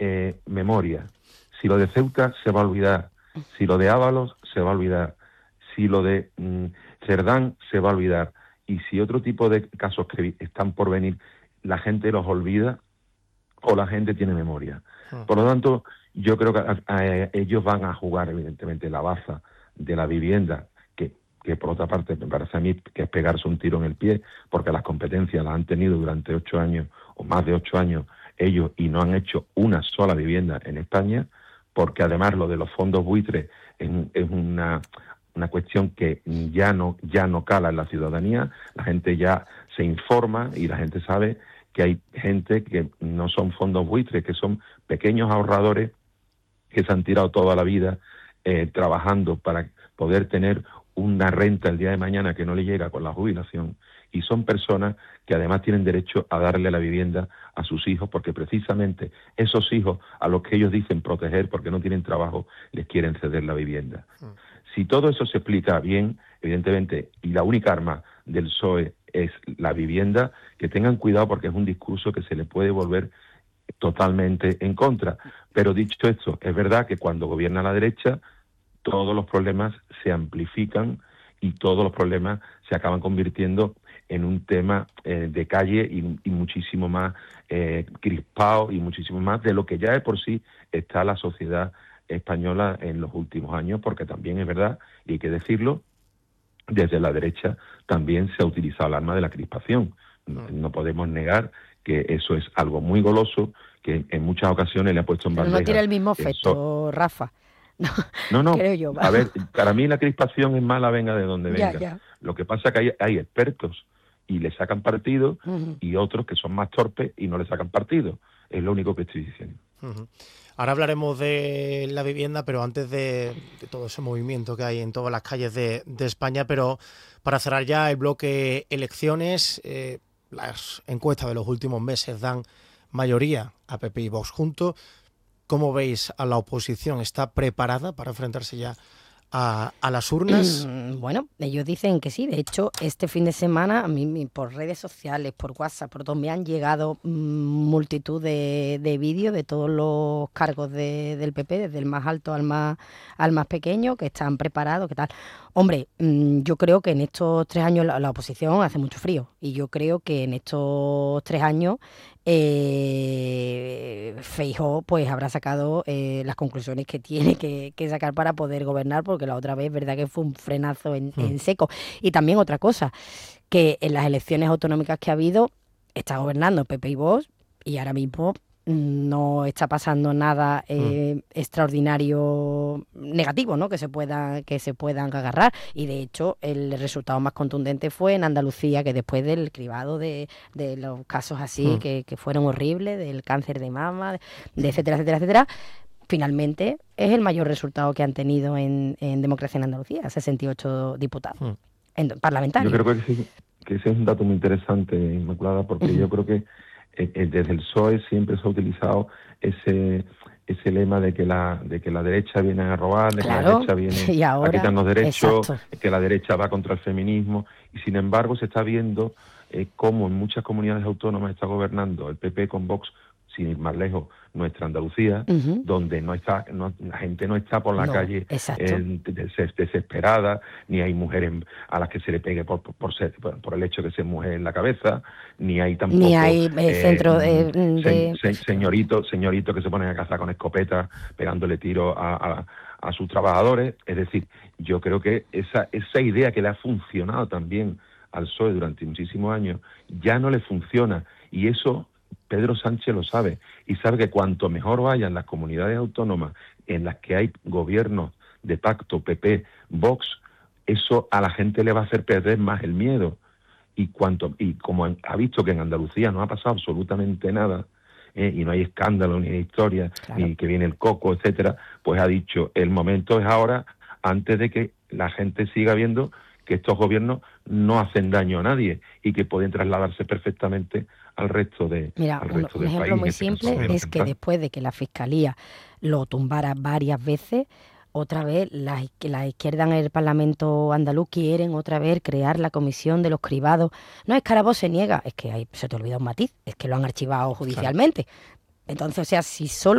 memoria. Si lo de Ceuta se va a olvidar, si lo de Ábalos se va a olvidar, si lo de Cerdán se va a olvidar, y si otro tipo de casos que están por venir, la gente los olvida o la gente tiene memoria. Por lo tanto, yo creo que ellos van a jugar, evidentemente, la baza de la vivienda, que por otra parte me parece a mí que es pegarse un tiro en el pie, porque las competencias las han tenido durante 8 años o más de 8 años ellos y no han hecho una sola vivienda en España, porque además lo de los fondos buitres es una cuestión que ya no cala en la ciudadanía. La gente ya se informa y la gente sabe que hay gente que no son fondos buitres, que son pequeños ahorradores que se han tirado toda la vida trabajando para poder tener una renta el día de mañana que no le llega con la jubilación, y son personas que además tienen derecho a darle la vivienda a sus hijos, porque precisamente esos hijos a los que ellos dicen proteger porque no tienen trabajo, les quieren ceder la vivienda. Si todo eso se explica bien, evidentemente, y la única arma del PSOE es la vivienda, que tengan cuidado porque es un discurso que se le puede volver totalmente en contra. Pero dicho esto, es verdad que cuando gobierna la derecha, todos los problemas se amplifican y todos los problemas se acaban convirtiendo en un tema de calle y muchísimo más crispado y muchísimo más de lo que ya de por sí está la sociedad española en los últimos años, porque también es verdad, y hay que decirlo, desde la derecha también se ha utilizado el arma de la crispación. No podemos negar que eso es algo muy goloso, que en muchas ocasiones le ha puesto en bandeja. Pero no tiene el mismo efecto, Rafa. No, creo yo. A ver, para mí la crispación es mala, venga de donde venga. Ya. Lo que pasa es que hay expertos y le sacan partido, y otros que son más torpes y no le sacan partido. Es lo único que estoy diciendo. Ahora hablaremos de la vivienda, pero antes de todo ese movimiento que hay en todas las calles de España, pero para cerrar ya el bloque elecciones, las encuestas de los últimos meses dan mayoría a PP y Vox juntos. ¿Cómo veis a la oposición? ¿Está preparada para enfrentarse ya a las urnas? Bueno, ellos dicen que sí. De hecho, este fin de semana a mí por redes sociales, por WhatsApp, por todo, me han llegado multitud de vídeos de todos los cargos del PP, desde el más alto al más pequeño, que están preparados, ¿qué tal? Hombre, yo creo que en estos 3 años la oposición hace mucho frío, y yo creo que en estos 3 años Feijóo pues habrá sacado las conclusiones que tiene que sacar para poder gobernar, porque la otra vez verdad que fue un frenazo en seco. Y también otra cosa, que en las elecciones autonómicas que ha habido está gobernando PP y Vox, y ahora mismo no está pasando nada extraordinario negativo, ¿no? que se puedan agarrar, y de hecho el resultado más contundente fue en Andalucía, que después del cribado de los casos así que fueron horribles, del cáncer de mama, de etcétera, finalmente es el mayor resultado que han tenido en democracia en Andalucía, 68 diputados parlamentarios. Yo creo que ese es un dato muy interesante, Inmaculada, porque yo creo que desde el PSOE siempre se ha utilizado ese lema de que la derecha viene a robar, de que la derecha viene a quitarnos derechos, que la derecha va contra el feminismo, y sin embargo se está viendo cómo en muchas comunidades autónomas está gobernando el PP con Vox, sin ir más lejos, nuestra Andalucía, donde la gente no está por la calle desesperada, ni hay mujeres a las que se le pegue por el hecho de ser mujer en la cabeza, ni hay tampoco centro señoritos que se ponen a cazar con escopetas pegándole tiros a sus trabajadores. Es decir, yo creo que esa idea que le ha funcionado también al PSOE durante muchísimos años ya no le funciona, y eso Pedro Sánchez lo sabe, y sabe que cuanto mejor vayan las comunidades autónomas en las que hay gobiernos de pacto PP, Vox, eso a la gente le va a hacer perder más el miedo. Y como ha visto que en Andalucía no ha pasado absolutamente nada, y no hay escándalo ni historia, ni que viene el coco, etcétera, pues ha dicho, el momento es ahora, antes de que la gente siga viendo que estos gobiernos no hacen daño a nadie y que pueden trasladarse perfectamente al resto del país. Un ejemplo muy simple es que después de que la Fiscalía lo tumbara varias veces, otra vez la izquierda en el Parlamento andaluz quieren otra vez crear la comisión de los cribados. No, es que Carabobo se niega, es que se te olvida un matiz, es que lo han archivado judicialmente. Entonces, o sea, si solo